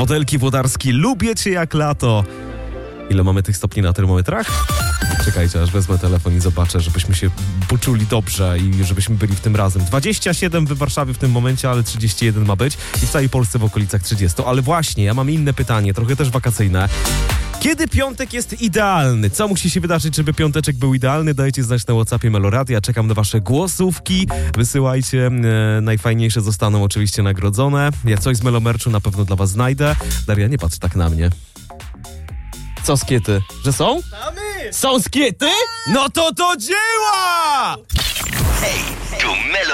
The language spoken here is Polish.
Modelki Włodarski, lubię cię jak lato. Ile mamy tych stopni na termometrach? Czekajcie, aż wezmę telefon i zobaczę, żebyśmy się poczuli dobrze i żebyśmy byli w tym razem. 27 w Warszawie w tym momencie, ale 31 ma być i w całej Polsce w okolicach 30. Ale właśnie, ja mam inne pytanie, trochę też wakacyjne. Kiedy piątek jest idealny? Co musi się wydarzyć, żeby piąteczek był idealny? Dajcie znać na WhatsAppie Meloradia. Czekam na wasze głosówki. Wysyłajcie. Najfajniejsze zostaną oczywiście nagrodzone. Ja coś z Melomerczu na pewno dla was znajdę. Daria, nie patrz tak na mnie. Co skiety? Że są? Są skiety? No to do dzieła! Hej, tu Melo.